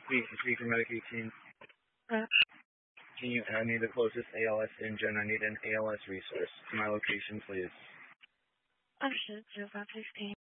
Speak from Medicaid team. I need the closest ALS engine. I need an ALS resource to my location, please. 20-915